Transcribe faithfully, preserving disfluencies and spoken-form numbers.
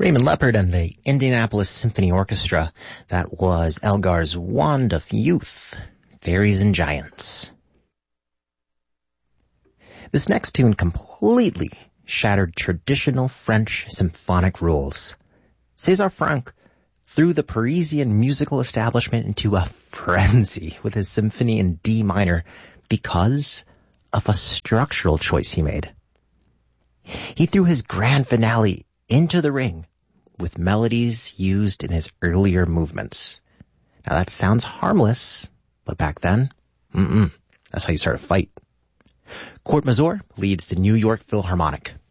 Raymond Leppard and the Indianapolis Symphony Orchestra. That was Elgar's Wand of Youth, Fairies and Giants. This next tune completely shattered traditional French symphonic rules. César Franck threw the Parisian musical establishment into a frenzy with his symphony in D minor because of a structural choice he made. He threw his grand finale into the ring with melodies used in his earlier movements. Now that sounds harmless, but back then, mm-mm, that's how you start a fight. Kurt Masur leads the New York Philharmonic.